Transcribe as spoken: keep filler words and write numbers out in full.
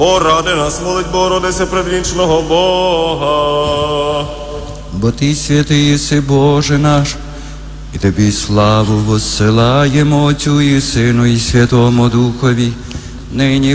Поради нас, молить Богородице, предвічного Бога. Бо Ти святий єси, Боже наш, і Тобі славу воссилаємо Отцю і Сину і Святому Духові, нині